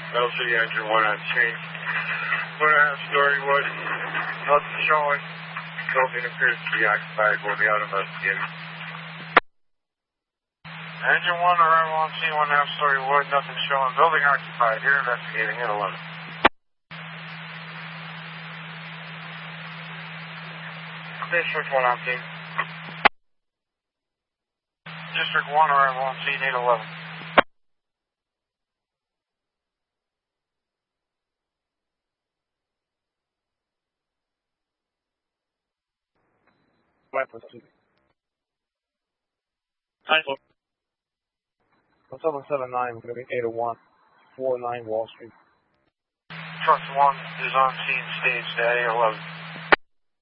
LC engine 1 on scene. 1.5-story wood. Nothing showing. Building appears to be occupied. We'll be out investigating. Engine 1 arrival on scene, 1.5-story wood. Nothing showing. Building occupied. Here investigating at 11. District 1 on scene. District 1 arrival on scene, 811. Weapons 2. 9-4. 1779, we're going to be 801, 49 Wall Street. Trust 1 is on scene, staged at 811.